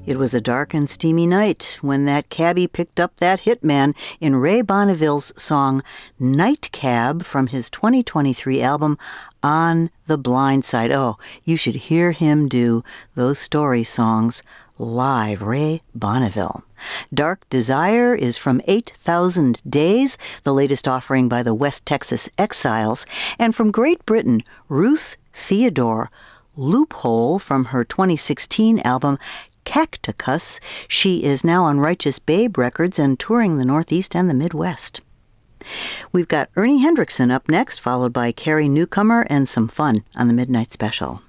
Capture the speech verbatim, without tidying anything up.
It was a dark and steamy night when that cabbie picked up that hitman in Ray Bonneville's song Night Cab from his twenty twenty-three album On the Blind Side. Oh, you should hear him do those story songs live, Ray Bonneville. Dark Desire is from eight thousand Days, the latest offering by the West Texas Exiles, and from Great Britain, Ruth Theodore Loophole from her twenty sixteen album Cacticus. She is now on Righteous Babe Records and touring the Northeast and the Midwest. We've got Ernie Hendrickson up next, followed by Carrie Newcomer and some fun on the Midnight Special.